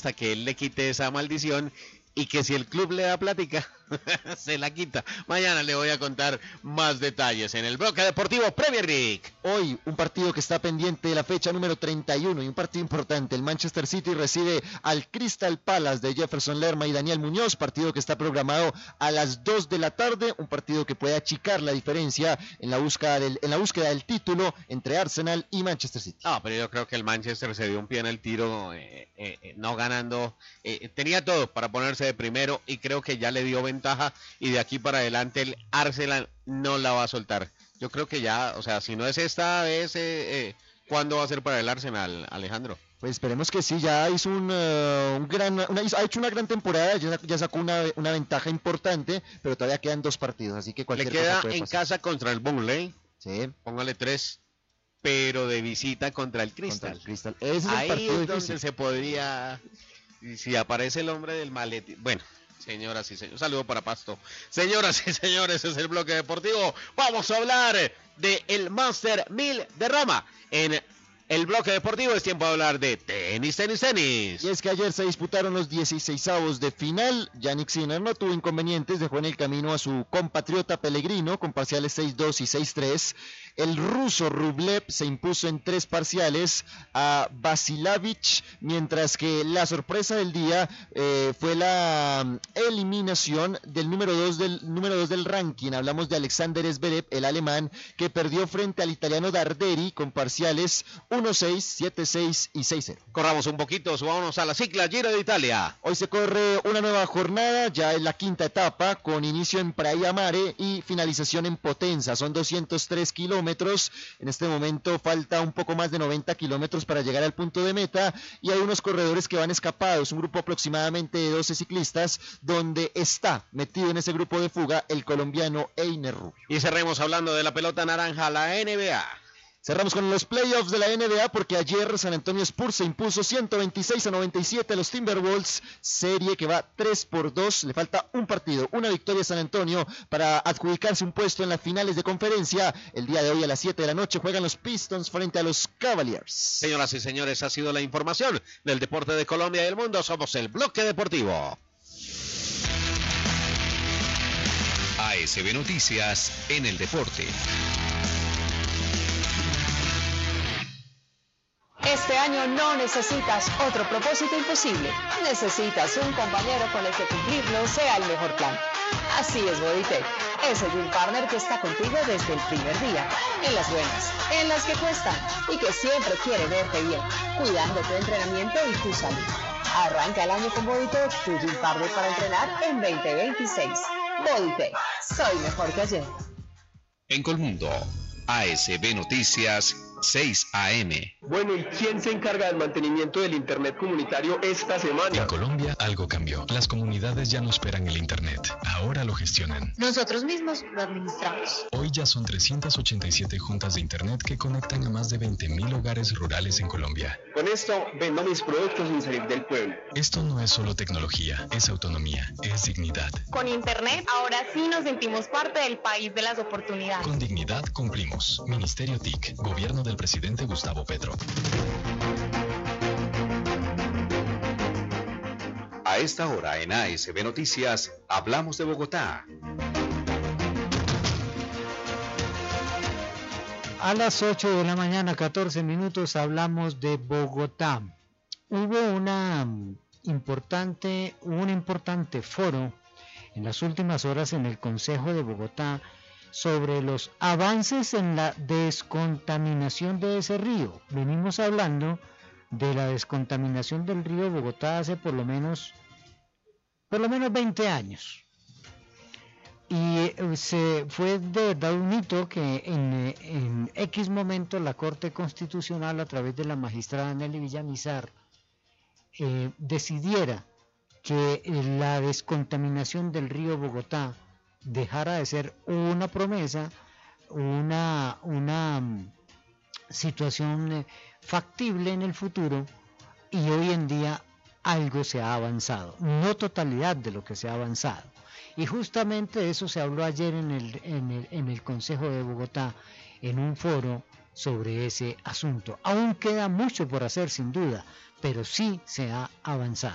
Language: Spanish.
hasta que él le quite esa maldición y que si el club le da plática, se la quita. Mañana le voy a contar más detalles en el bloque deportivo Premier League. Hoy un partido que está pendiente de la fecha número 31 y un partido importante. El Manchester City recibe al Crystal Palace de Jefferson Lerma y Daniel Muñoz, partido que está programado a las 2 de la tarde, un partido que puede achicar la diferencia en la búsqueda del título entre Arsenal y Manchester City. No, pero yo creo que el Manchester se dio un pie en el tiro, no ganando, tenía todo para ponerse de primero y creo que ya le dio ventaja y de aquí para adelante el Arsenal no la va a soltar. Yo creo que ya, o sea, si no es esta vez, ¿cuándo va a ser para el Arsenal, Alejandro? Pues esperemos que sí, ya hizo ha hecho una gran temporada, ya sacó una ventaja importante, pero todavía quedan 2 partidos, así que cualquier cosa puede pasar. Le queda en casa contra el Burnley, sí. Póngale 3, pero de visita contra el Crystal. Ese es ahí el partido es difícil. donde se podría, si aparece el hombre del maletín, bueno. Señoras y señores, un saludo para Pasto. Señoras y señores, es el bloque deportivo. Vamos a hablar del Master 1000 de Roma. En el bloque deportivo es tiempo de hablar de tenis. Y es que ayer se disputaron los 16avos de final. Jannik Sinner no tuvo inconvenientes, dejó en el camino a su compatriota Pellegrino con parciales 6-2 y 6-3. El ruso Rublev se impuso en 3 parciales a Vasiljevic, mientras que la sorpresa del día fue la eliminación del número 2 del ranking. Hablamos de Alexander Zverev, el alemán, que perdió frente al italiano Darderi con parciales 1-6, 7-6 y 6-0. Corramos un poquito, subámonos a la cicla Giro de Italia. Hoy se corre una nueva jornada, ya es la 5ª etapa, con inicio en Praia Mare y finalización en Potenza. Son 203 kilómetros. En este momento falta un poco más de 90 kilómetros para llegar al punto de meta y hay unos corredores que van escapados, un grupo aproximadamente de 12 ciclistas, donde está metido en ese grupo de fuga el colombiano Einer Rubio. Y cerremos hablando de la pelota naranja, la NBA. Cerramos con los playoffs de la NBA porque ayer San Antonio Spurs se impuso 126-97 a los Timberwolves, serie que va 3-2, le falta un partido, una victoria a San Antonio para adjudicarse un puesto en las finales de conferencia. El día de hoy a las 7 de la noche juegan los Pistons frente a los Cavaliers. Señoras y señores, ha sido la información del deporte de Colombia y del mundo. Somos el Bloque Deportivo. ASB Noticias en el deporte. Este año no necesitas otro propósito imposible. Necesitas un compañero con el que cumplirlo sea el mejor plan. Así es Bodytech, ese gym partner que está contigo desde el primer día, en las buenas, en las que cuestan y que siempre quiere verte bien, cuidando tu entrenamiento y tu salud. Arranca el año con Bodytech, tu gym partner para entrenar en 2026. Bodytech, soy mejor que ayer. En Colmundo, ASB Noticias 6 AM. Bueno, ¿y quién se encarga del mantenimiento del internet comunitario esta semana? En Colombia algo cambió. Las comunidades ya no esperan el internet. Ahora lo gestionan. Nosotros mismos lo administramos. Hoy ya son 387 juntas de internet que conectan a más de 20.000 hogares rurales en Colombia. Con esto vendo mis productos sin salir del pueblo. Esto no es solo tecnología, es autonomía, es dignidad. Con internet ahora sí nos sentimos parte del país de las oportunidades. Con dignidad cumplimos. Ministerio TIC, Gobierno del presidente Gustavo Petro. A esta hora en ASB Noticias hablamos de Bogotá. A las 8 de la mañana, 14 minutos, hablamos de Bogotá. Hubo un importante foro en las últimas horas en el Consejo de Bogotá sobre los avances en la descontaminación de ese río. Venimos hablando de la descontaminación del río Bogotá hace por lo menos 20 años. Y se fue de verdad un hito que en X momento la Corte Constitucional, a través de la magistrada Nelly Villamizar, decidiera que la descontaminación del río Bogotá dejara de ser una promesa, una situación factible en el futuro, y hoy en día algo se ha avanzado, no totalidad de lo que se ha avanzado. Y justamente de eso se habló ayer en el Consejo de Bogotá, en un foro sobre ese asunto. Aún queda mucho por hacer, sin duda, pero sí se ha avanzado.